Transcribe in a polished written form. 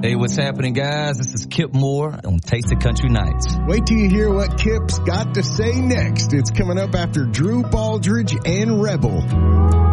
Hey, what's happening, guys? This is Kip Moore on Taste of Country Nights. Wait till you hear what Kip's got to say next. It's coming up after Drew Baldridge and Rebel.